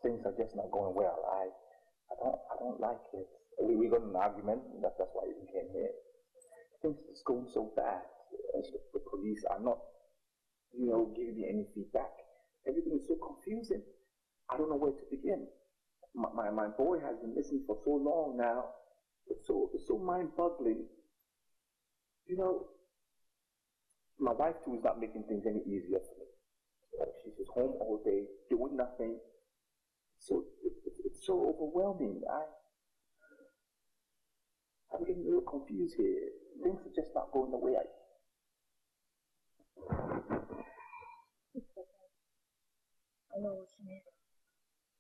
things are just not going well. I don't like it. We got in an argument. That's why we came here. Things is going so bad. The police are not, giving me any feedback. Everything is so confusing. I don't know where to begin. My boy has been missing for so long now. It's so mind-boggling. My wife too is not making things any easier for me. She's just home all day, doing nothing. So it's so overwhelming. I'm getting a little confused here. Things are just not going the way I know what you mean.